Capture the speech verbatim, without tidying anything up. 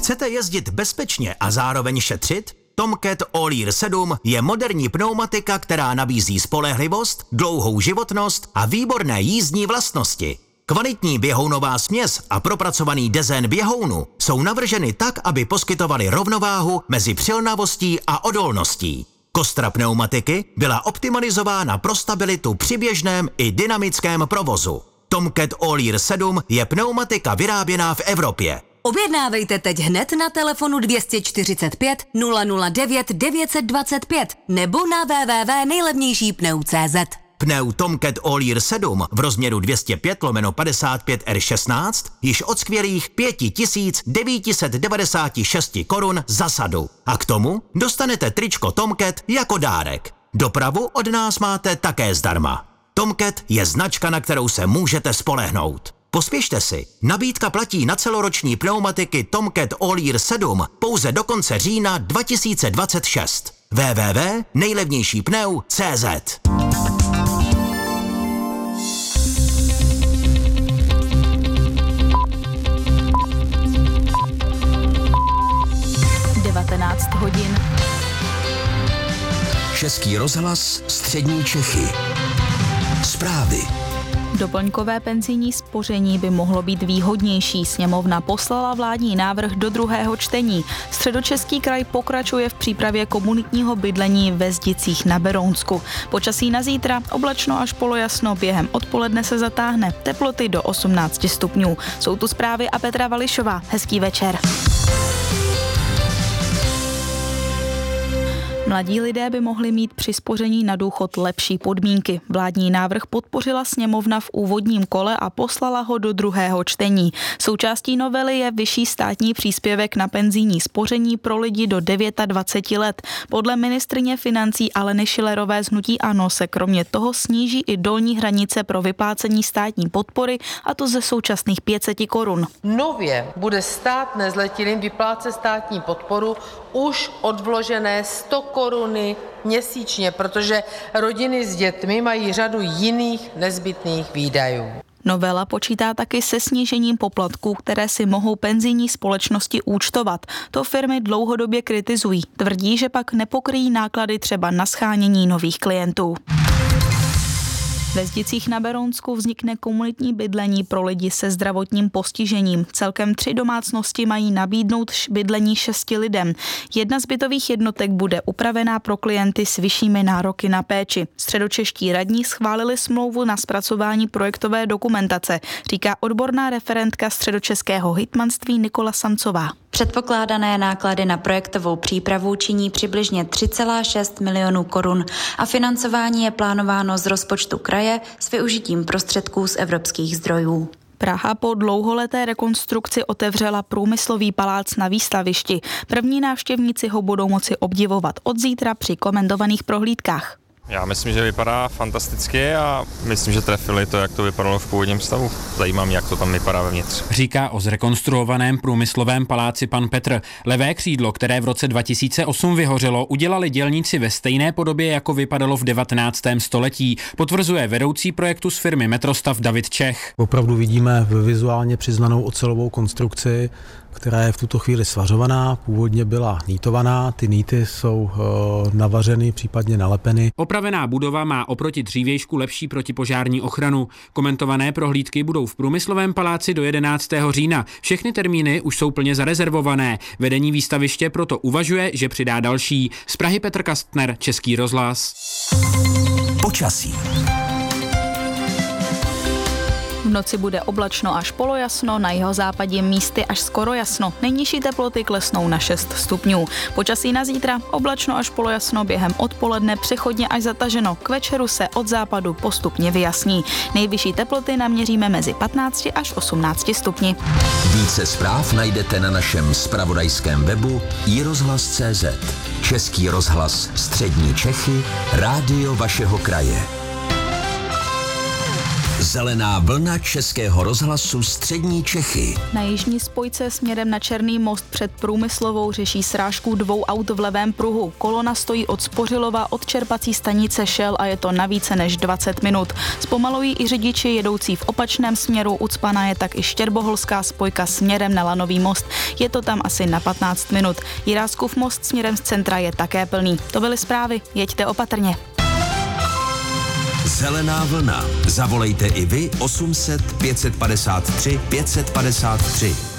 Chcete jezdit bezpečně a zároveň šetřit? Tomcat All-Year sedm je moderní pneumatika, která nabízí spolehlivost, dlouhou životnost a výborné jízdní vlastnosti. Kvalitní běhounová směs a propracovaný dezén běhounu jsou navrženy tak, aby poskytovaly rovnováhu mezi přilnavostí a odolností. Kostra pneumatiky byla optimalizována pro stabilitu při běžném i dynamickém provozu. Tomcat All-Year sedm je pneumatika vyráběná v Evropě. Objednávejte teď hned na telefonu dvě stě čtyřicet pět nula nula devět devět dva pět nebo na w w w tečka nejlevnější pneu tečka cé zet. Pneu Tomcat All-Year sedm v rozměru dvě stě pět lomeno padesát pět R šestnáct již od skvělých pět tisíc devět set devadesát šest korun za sadu. A k tomu dostanete tričko Tomcat jako dárek. Dopravu od nás máte také zdarma. Tomcat je značka, na kterou se můžete spolehnout. Pospěšte si, nabídka platí na celoroční pneumatiky Tomcat All-Year sedm pouze do konce října dva tisíce dvacet šest. w w w tečka nejlevnější pneu tečka cé zet. devatenáct hodin. Český rozhlas, střední Čechy. Zprávy. Doplňkové penzijní spoření by mohlo být výhodnější. Sněmovna poslala vládní návrh do druhého čtení. Středočeský kraj pokračuje v přípravě komunitního bydlení ve Zdicích na Berounsku. Počasí na zítra, oblačno až polojasno, během odpoledne se zatáhne. Teploty do osmnáct stupňů. Jsou tu zprávy a Petra Vališová. Hezký večer. Mladí lidé by mohli mít při spoření na důchod lepší podmínky. Vládní návrh podpořila sněmovna v úvodním kole a poslala ho do druhého čtení. Součástí novely je vyšší státní příspěvek na penzijní spoření pro lidi do dvacet devět let. Podle ministryně financí Aleny Schillerové z hnutí ANO se kromě toho sníží i dolní hranice pro vyplácení státní podpory, a to ze současných pět set korun. Nově bude stát nezletilým vyplácet státní podporu už od vložené sto koruny měsíčně, protože rodiny s dětmi mají řadu jiných nezbytných výdajů. Novela počítá taky se snížením poplatků, které si mohou penzijní společnosti účtovat. To firmy dlouhodobě kritizují. Tvrdí, že pak nepokryjí náklady třeba na shánění nových klientů. Ve Zdicích na Berounsku vznikne komunitní bydlení pro lidi se zdravotním postižením. Celkem tři domácnosti mají nabídnout bydlení šesti lidem. Jedna z bytových jednotek bude upravená pro klienty s vyššími nároky na péči. Středočeští radní schválili smlouvu na zpracování projektové dokumentace, říká odborná referentka středočeského hejtmanství Nikola Samcová. Předpokládané náklady na projektovou přípravu činí přibližně tři celá šest milionů korun a financování je plánováno z rozpočtu kraje s využitím prostředků z evropských zdrojů. Praha po dlouholeté rekonstrukci otevřela průmyslový palác na Výstavišti. První návštěvníci ho budou moci obdivovat od zítra při komentovaných prohlídkách. Já myslím, že vypadá fantasticky a myslím, že trefili to, jak to vypadalo v původním stavu. Zajímá mě, jak to tam vypadá vevnitř. Říká o zrekonstruovaném průmyslovém paláci pan Petr. Levé křídlo, které v roce dva tisíce osm vyhořelo, udělali dělníci ve stejné podobě, jako vypadalo v devatenáctém století. Potvrzuje vedoucí projektu z firmy Metrostav David Čech. Opravdu vidíme vizuálně přiznanou ocelovou konstrukci, která je v tuto chvíli svařovaná, původně byla nýtovaná, ty nýty jsou e, navařeny, případně nalepeny. Opravená budova má oproti dřívějšku lepší protipožární ochranu. Komentované prohlídky budou v průmyslovém paláci do jedenáctého října. Všechny termíny už jsou plně zarezervované. Vedení výstaviště proto uvažuje, že přidá další. Z Prahy Petr Kastner, Český rozhlas. Počasí. V noci bude oblačno až polojasno, na jihozápadě místy až skoro jasno. Nejnižší teploty klesnou na šest stupňů. Počasí na zítra oblačno až polojasno, během odpoledne přechodně až zataženo. K večeru se od západu postupně vyjasní. Nejvyšší teploty naměříme mezi patnácti až osmnácti stupni. Více zpráv najdete na našem zpravodajském webu i rozhlas tečka cé zet. Český rozhlas, střední Čechy, rádio vašeho kraje. Zelená vlna Českého rozhlasu Střední Čechy. Na jižní spojce směrem na Černý most před Průmyslovou řeší srážku dvou aut v levém pruhu. Kolona stojí od Spořilova od čerpací stanice Shell a je to na více než dvacet minut. Zpomalují i řidiči jedoucí v opačném směru, ucpaná je tak i štěrboholská spojka směrem na Lanový most. Je to tam asi na patnáct minut. Jiráskův most směrem z centra je také plný. To byly zprávy, jeďte opatrně. Zelená vlna. Zavolejte i vy osm set pět set padesát tři pět set padesát tři.